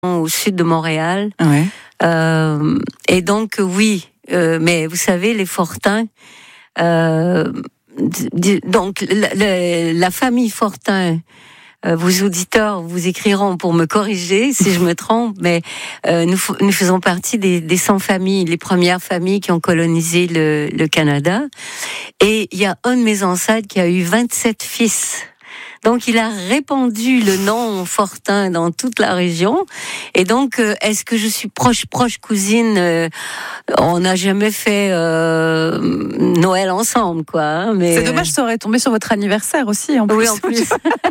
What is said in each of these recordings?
au sud de Montréal. Ouais. Et donc, oui, mais vous savez, les Fortin, donc la famille Fortin, vos auditeurs vous écriront pour me corriger si je me trompe, mais nous faisons partie des 100 familles, les premières familles qui ont colonisé le Canada. Et il y a un de mes ancêtres qui a eu 27 fils. Donc, il a répandu le nom Fortin dans toute la région. Et donc, est-ce que je suis proche cousine? On n'a jamais fait Noël ensemble, quoi. Hein, mais c'est dommage, ça aurait tombé sur votre anniversaire aussi, en plus. Oui, en plus.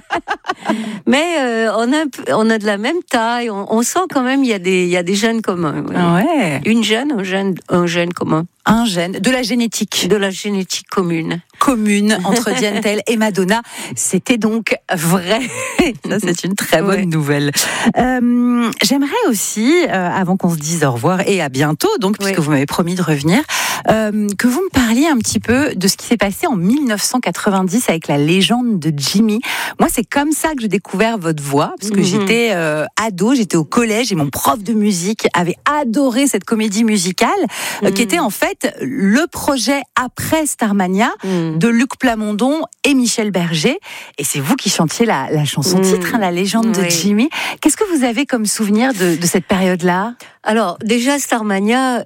Mais on a de la même taille. On sent quand même il y a des gènes communs. Oui. Ah ouais. Un gène commun. Un gène, de la génétique. De la génétique commune entre Diane Tell et Madonna. C'était donc vrai. Ça, c'est une très bonne nouvelle. J'aimerais aussi, avant qu'on se dise au revoir et à bientôt, donc, puisque vous m'avez promis de revenir, que vous me parliez un petit peu de ce qui s'est passé en 1990 avec la légende de Jimmy. Moi, c'est comme ça que j'ai découvert votre voix, parce que j'étais ado, j'étais au collège et mon prof de musique avait adoré cette comédie musicale, qui était en fait le projet après Starmania de Luc Plamondon et Michel Berger. Et c'est vous qui chantiez la chanson titre, la légende de Jimmy. Qu'est-ce que vous avez comme souvenir de cette période-là ? Alors, déjà, Starmania,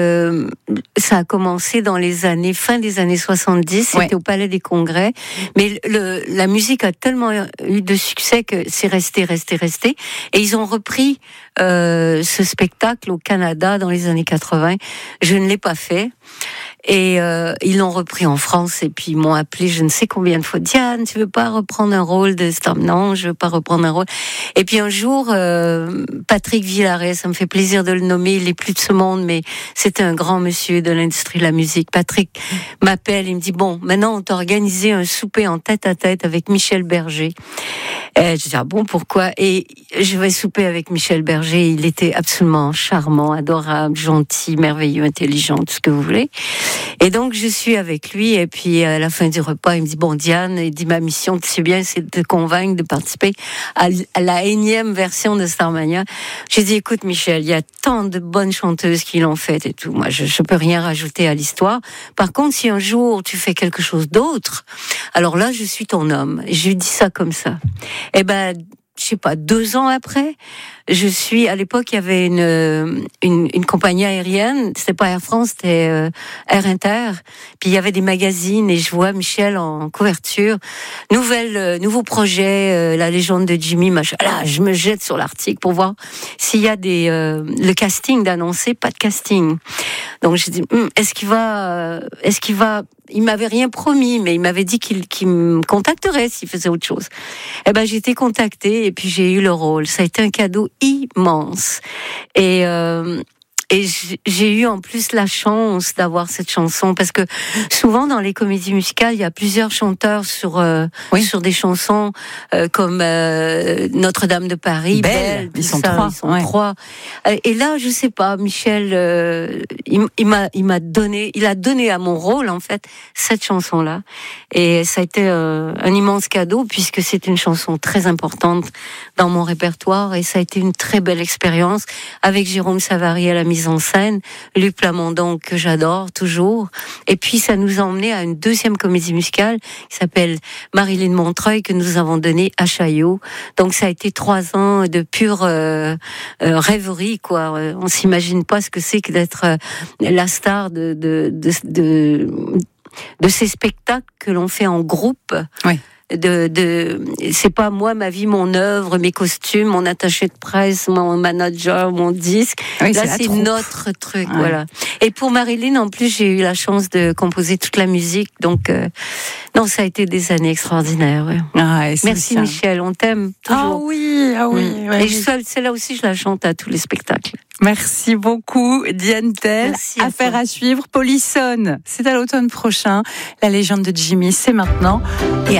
ça a commencé dans fin des années 70, c'était au Palais des Congrès. Mais la musique a tellement eu de succès que c'est resté. Et ils ont repris ce spectacle au Canada dans les années 80. Je ne l'ai pas fait. Et ils l'ont repris en France et puis ils m'ont appelé je ne sais combien de fois. Diane, tu veux pas reprendre un rôle de Star? Non, je veux pas reprendre un rôle. Et puis un jour, Patrick Villaret, ça me fait plaisir de le nommer, il est plus de ce monde, mais c'était un grand monsieur de l'industrie de la musique. Patrick m'appelle, il me dit bon, maintenant on t'a organisé un souper en tête-à-tête avec Michel Berger. Et je dis ah bon, pourquoi? Et je vais souper avec Michel Berger. Il était absolument charmant, adorable, gentil, merveilleux, intelligent, tout ce que vous voulez. Et donc je suis avec lui et puis à la fin du repas il me dit bon Diane, il dit ma mission tu sais bien c'est de te convaincre de participer à la énième version de Starmania. J'ai dit écoute Michel, il y a tant de bonnes chanteuses qui l'ont fait et tout, moi je peux rien rajouter à l'histoire. Par contre si un jour tu fais quelque chose d'autre, alors là je suis ton homme. Et je lui dis ça comme ça. Et ben je sais pas, 2 ans après, à l'époque, il y avait une compagnie aérienne, c'était pas Air France, c'était Air Inter, puis il y avait des magazines, et je vois Michel en couverture, nouveau projet, la légende de Jimmy, machin. Là, je me jette sur l'article pour voir s'il y a le casting d'annoncer, pas de casting. Donc j'ai dit, est-ce qu'il va, il m'avait rien promis, mais il m'avait dit qu'il me contacterait s'il faisait autre chose. Eh ben, j'ai été contactée et puis j'ai eu le rôle. Ça a été un cadeau immense. Et j'ai eu en plus la chance d'avoir cette chanson parce que souvent dans les comédies musicales il y a plusieurs chanteurs sur des chansons comme Notre-Dame de Paris, Belle, ils sont 3. Et là je sais pas, Michel il a donné à mon rôle en fait cette chanson là et ça a été un immense cadeau puisque c'est une chanson très importante dans mon répertoire et ça a été une très belle expérience avec Jérôme Savary à la mise en scène, Luc Plamondon que j'adore toujours, et puis ça nous a emmené à une deuxième comédie musicale qui s'appelle Marilyn Montreuil que nous avons donnée à Chaillot. Donc ça a été 3 ans de pure rêverie quoi. On s'imagine pas ce que c'est que d'être la star de ces spectacles que l'on fait en groupe. Oui. C'est pas moi, ma vie, mon œuvre, mes costumes, mon attaché de presse, mon manager, mon disque. Oui, là, c'est notre truc, voilà. Et pour Marilyn, en plus, j'ai eu la chance de composer toute la musique, donc non, ça a été des années extraordinaires. Ouais. Merci ça. Michel, on t'aime toujours. Ah oui. Et c'est là aussi, je la chante à tous les spectacles. Merci beaucoup, Diane Tell. Affaire à suivre. Polissonne, c'est à l'automne prochain. La légende de Jimmy, c'est maintenant. Et